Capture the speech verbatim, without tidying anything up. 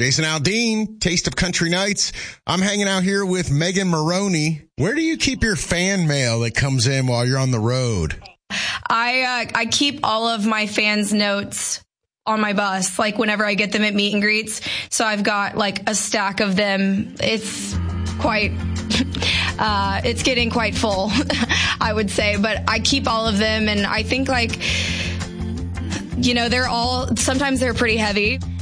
Jason Aldean, Taste of Country Nights. I'm hanging out here with Megan Maroney. Where do you keep your fan mail that comes in while you're on the road? I uh, I keep all of my fans' notes on my bus, like whenever I get them at meet and greets. So I've got like a stack of them. It's quite, uh, it's getting quite full, I would say. But I keep all of them, and I think like, you know, they're all, sometimes they're pretty heavy.